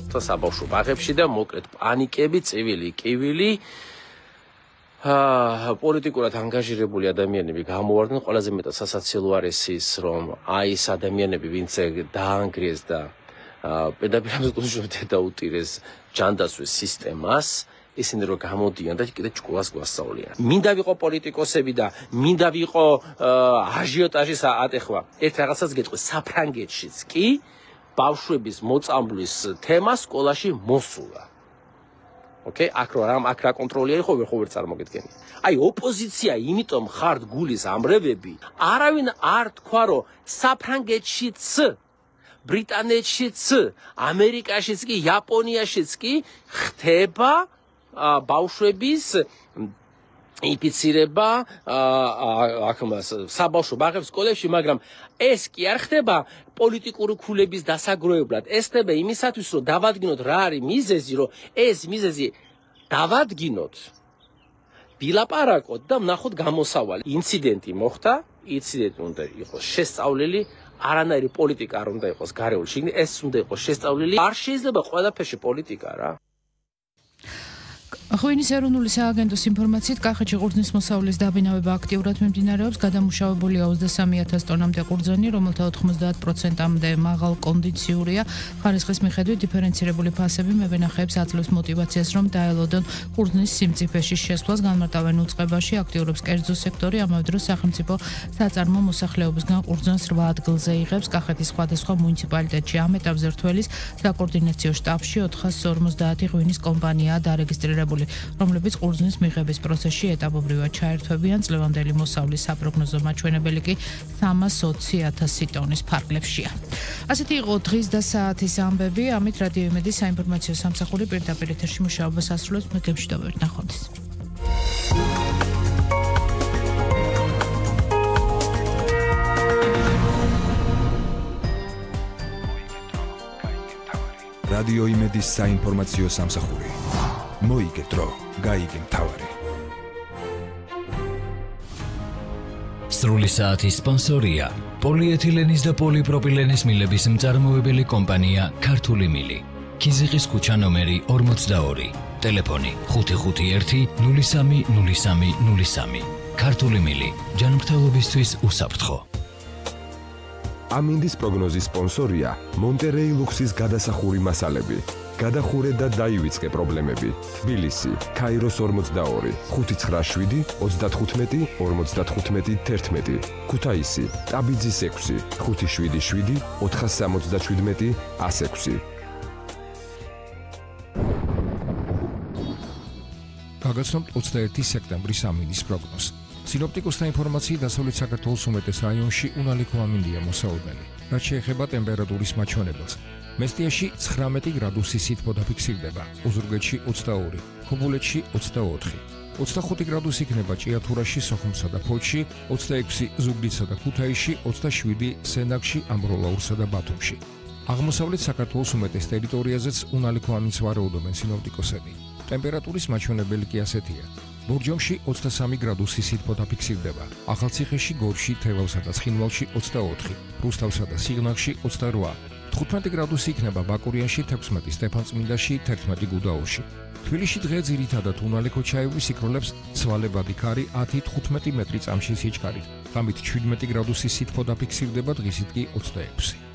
მოხდა საბავშვო ბაღებში და მოკლედ პანიკები, წივილი-კივილი პოლიტიკურად ანგაჟირებული ადამიანები გამოვარდნენ. ყველაზე მეტად სასაცილო არის ის, რომ აი ეს ადამიანები, ვინც დაანგრიეს და პედაგოგიურად დაუტირეს ჯანდაცვის სისტემას, ისინი რომ გამოდიან და კიდე ჭკუას გვასწავლიან. მინდა ვიყო პოლიტიკოსები და მინდა ვიყო აჟიოტაჟის ატეხვა. ერთ რაღაცას გეტყვი, საფრანგეთშიც კი ბავშვების მოწამვლის თემა სკოლაში მოსულა. ოკეი, აქ რა კონტროლია ხო ვერ წარმოგედგენი. აი ოპოზიცია, იმიტომ ხართ გულის ამრევები, არავინ არ თქვა რომ საფრანგეთშიც, ბრიტანეთშიც, ამერიკაშიც კი, იაპონიაშიც კი ხდება ბავშვების ინფიცირება საბავშვო ბაღებს სკოლებში, მაგრამ ეს კი არ ხდება პოლიტიკური ქულების დასაგროვებლად. ეს ხდება იმისათვის, რომ დავადგინოთ რა არის მიზეზი, რომ ეს მიზეზი დავადგინოთ, ვილაპარაკოთ და ვნახოთ გამოსავალი. ინციდენტი მოხდა, ინციდენტი უნდა იყოს შესწავლილი, არანაირი პოლიტიკა არ უნდა იყოს გარეული შიგნით, ეს უნდა იყოს შესწავლილი. არ შეიძლება ყველაფერში პოლიტიკა რა. ღვინის ეროვნული სააგენტოს ინფორმაციით, კახეთში ყურძნის მოსავლის დაბინავება აქტიურად მიმდინარეობს. გადამუშავებულია 23,000 ტონამდე ყურძენი, რომელთა 90%-ამდე მაღალ კონდიციურია. ხარისხის მიხედვით დიფერენცირებული ფასები მევენახეებს აძლევს მოტივაციას, რომ დაელოდონ ყურძნის სიმწიფეში შესვლას. განმარტავენ უწყებაში აქტიურობს კერძო სექტორი, ამავე დროს სახელმწიფო საწარმო მოსახლეობისგან ყურძენს 8 ადგილზე იღებს. კახეთის სხვადასხვა მუნიციპალიტეტში ამ ეტაპზე რთველის საკოორდინაციო შტაბში 450 ღვინის კომპანიაა დარეგისტრირებული, რომლებიც ყურძნის მიღების პროცესში ეტაპობრივად ჩაერთვებიან. წლევანდელი მოსავლის საპროგნოზო მაჩვენებელი კი 320,000 ტონის ფარგლებშია. ასეთი იყო დღის და საათის ამბები. ამით რადიო იმედის საინფორმაციო სამსახური პირდაპირ ეთერში მუშაობას ასრულებს. მე გემშვიდობებით, ნახვამდის. რადიო იმედის საინფორმაციო სამსახური. მოიგე დრო, გაიგე მთავარი. სრული საათის სპონსორია პოლიეთილენის და პოლიპროპილენის მილების მწარმოებელი კომპანია ქართული მილი. ქიზიყის ქუჩა ნომერი 42. ტელეფონი 551 03 03 03. ქართული მილი. ჯანმრთელობისთვის უსაფრთხო. ამინდის პროგნოზის სპონსორია მონტერეი ლუქსის გადასახური მასალები. გადახურე და დაივიწყე პრობლემები. თბილისი, ქაიროს 42, 597, 35, 55, 11. ქუთაისი, ტაბიძის 6, 577, 477, 106. გაგაცნობთ 21 სექტემბრის ამინდის პროგნოზს. სინოპტიკოსთა ინფორმაციით, დასავლეთ საქართველოს უმეტეს რაიონში უნალიქო ამინდია მოსაოდნელი. რაც შეეხება ტემპერატურის მაჩვენებელს, მესტიაში 19 გრადუსი სითბო დაფიქსირდება, ოზურგეთში 22, ხობულეთში 24, 25 გრადუსი იქნება ჭიათურაში, სოხუმსა და ფოთში, 26 ზუგდიდსა და ქუთაისში, 27 სენაკში, ამბროლაურსა და ბათუმში. აღმოსავლეთ საქართველოს უმეტეს ტერიტორიაზეც უნალიქო ამინდს ვარაუდობენ სინოპტიკოსები. ტემპერატურის მაჩვენებელი კი ასეთია. ბორჯომში 23 გრადუსი სითბო დაფიქსირდება, ახალციხეში, გორში, თელავსა და ცხინვალში 24, რუსთავსა და სიღნაღში 28, 15 გრადუსი იქნება ბაკურიანში, 16 სტეფანწმინდაში, 11 გუდაურში. თბილისში დღე ძირითადად უნალიქო ჩაივრის იქროლებს ცვალებადი ქარი 10-15 მეტრი წამში სიჩქარით. ღამით 17 გრადუსი სითბო დაფიქსირდება, დღისით კი 26.